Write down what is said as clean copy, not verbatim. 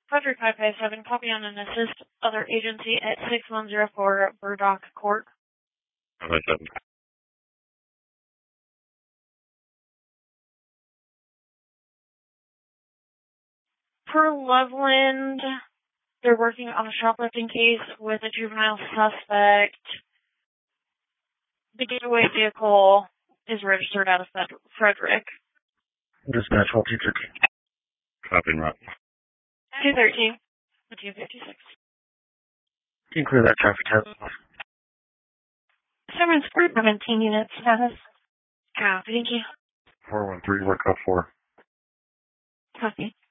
Frederick 557, copy on an assist other agency at 6104 Burdock Court. 557. Per Loveland, they're working on a shoplifting case with a juvenile suspect. The getaway vehicle is registered out of Frederick. Dispatch, hold 213. Copy, Rock. 213. 256. You can clear that traffic test. 17 units status. Copy, thank you. 413, work up 4. Copy.